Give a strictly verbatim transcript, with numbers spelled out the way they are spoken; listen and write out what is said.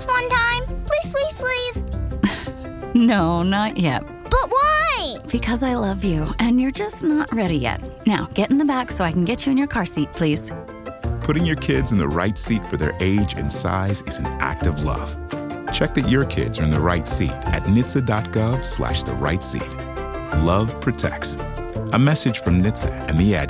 just one time? Please, please, please. No, not yet. But why? Because I love you, and you're just not ready yet. Now, get in the back so I can get you in your car seat, please. Putting your kids in the right seat for their age and size is an act of love. Check that your kids are in the right seat at N H T S A dot gov slash the right seat. Love protects. A message from N H T S A and the Ad